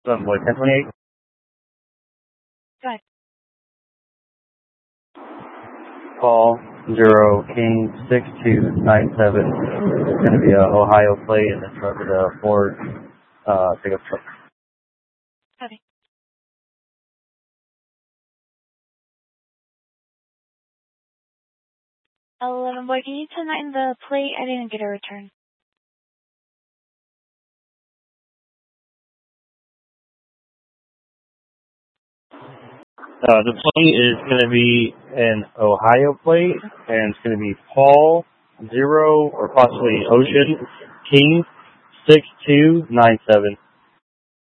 Boy 1028. Go ahead. Paul 0 King 6297. It's going to be a Ohio plate and it's over the Ford pickup truck. Okay. Boy, can you turn that in the plate? I didn't get a return. The plate is going to be an Ohio plate, and it's going to be Paul 0 or possibly Ocean King 6297.